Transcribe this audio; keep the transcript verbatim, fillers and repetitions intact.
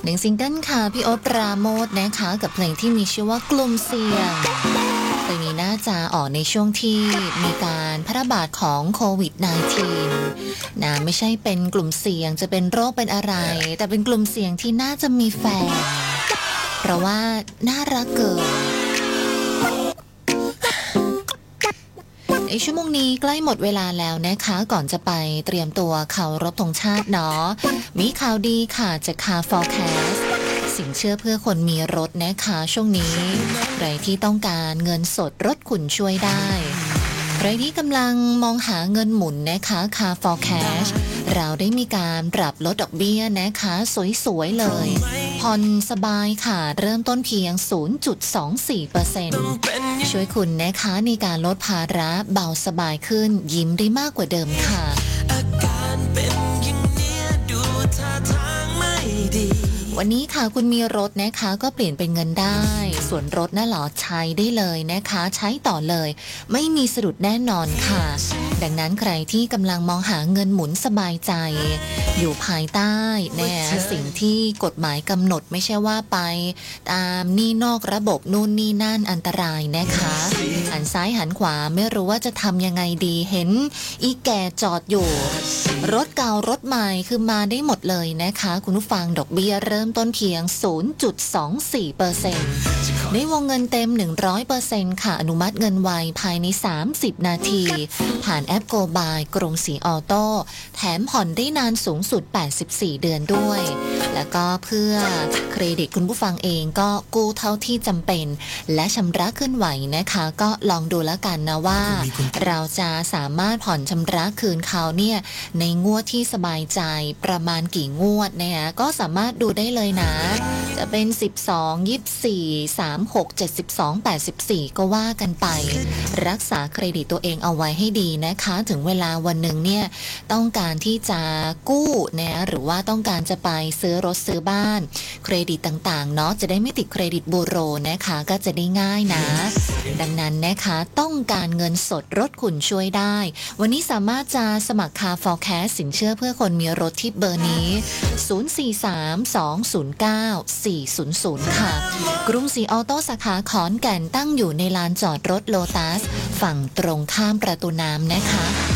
หนึ่งซิงเกิลค่ะพี่โอ๊ตปราโมทนะคะกับเพลงที่มีชื่อว่ากลุ่มเสี่ยงเพลงนี้น่าจะออกในช่วงที่มีการแพร่ระบาดของโควิด สิบเก้า นะไม่ใช่เป็นกลุ่มเสี่ยงจะเป็นโรคเป็นอะไรแต่เป็นกลุ่มเสี่ยงที่น่าจะมีแฟนเพราะว่าน่ารักเกินในชั่วโมงนี้ใกล้หมดเวลาแล้วนะคะก่อนจะไปเตรียมตัวเคารพธงชาติเนาะมีข่าวดีค่ะจาก Car Forecast สินเชื่อเพื่อคนมีรถนะคะช่วงนี้ใครที่ต้องการเงินสดรถขุนช่วยได้ใครที่กำลังมองหาเงินหมุนนะคะ Car Forecast เราได้มีการปรับลดดอกเบี้ยนะคะสวยๆเลยผ่อนสบายค่ะเริ่มต้นเพียง ศูนย์จุดสองสี่เปอร์เซ็นต์ ช่วยคุณนะคะในการลดภาระเบาสบายขึ้นยิ้มได้มากกว่าเดิมค่ะอาการเป็นอย่างนี้ดูท่าทางไม่ดีวันนี้ค่ะคุณมีรถนะคะก็เปลี่ยนเป็นเงินได้ส่วนรถน่ะหรอใช้ได้เลยนะคะใช้ต่อเลยไม่มีสะดุดแน่นอนค่ะดังนั้นใครที่กำลังมองหาเงินหมุนสบายใจอยู่ภายใต้เนี่ยสิ่งที่กฎหมายกำหนดไม่ใช่ว่าไปตามหนี้นอกระบบนู่นนี่นั่นอันตรายนะคะหันซ้ายหันขวาไม่รู้ว่าจะทำยังไงดีเห็นอีแก่จอดอยู่รถเก่ารถใหม่คือมาได้หมดเลยนะคะคุณผู้ฟังดอกเบี้ยเริ่มต้นเพียง ศูนย์จุดสองสี่เปอร์เซ็นต์ ในวงเงินเต็ม หนึ่งร้อยเปอร์เซ็นต์ ค่ะอนุมัติเงินไวภายในสามสิบนาทีผ่านแอป Go By กรุงศรีออโต้แถมผ่อนได้นานสูงสุดแปดสิบสี่เดือนด้วยแล้วก็เพื่อเครดิตคุณผู้ฟังเองก็กู้เท่าที่จำเป็นและชำระขึ้นไหวนะคะก็ลองดูแล้วกันนะว่าเราจะสามารถผ่อนชำระคืนเขาเนี่ยในงวดที่สบายใจประมาณกี่งวดนะคะก็สามารถดูได้เลยนะจะเป็นสิบสอง ยี่สิบสี่ สามสิบหก เจ็ดสิบสอง แปดสิบสี่ก็ว่ากันไปรักษาเครดิตตัวเองเอาไว้ให้ดีนะคะถึงเวลาวันหนึ่งเนี่ยต้องการที่จะกู้นะหรือว่าต้องการจะไปซื้อรถซื้อบ้านเครดิตต่างๆเนาะจะได้ไม่ติดเครดิตบูโรนะคะก็จะได้ง่ายนะดังนั้นนะคะต้องการเงินสดรถคุณช่วยได้วันนี้สามารถจะสมัคร Car Forecast สินเชื่อเพื่อคนมีรถที่เบอร์นี้ศูนย์ สี่ สาม สอง ศูนย์ เก้า สี่ ศูนย์ ศูนย์ค่ะกรุงศรีออโต้สาขาขอนแก่นตั้งอยู่ในลานจอดรถโลตัสฝั่งตรงข้ามประตูน้ำนะคะ